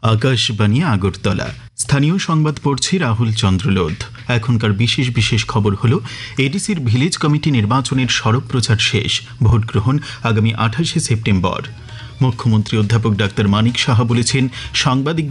আকাশবাণী আগরতলা। স্থানীয় সংবাদ পড়ছি রাহুল চন্দ্রলোধ। এখনকার বিশেষ বিশেষ খবর হলো, এডিসির ভিলেজ কমিটি নির্বাচনের সড়ক প্রচার শেষ। ভোট গ্রহণ আগামী 28 সেপ্টেম্বর। মুখ্যমন্ত্রী অধ্যাপক ডাক্তার মানিক সাহা বলেছেন, সাংবাদিক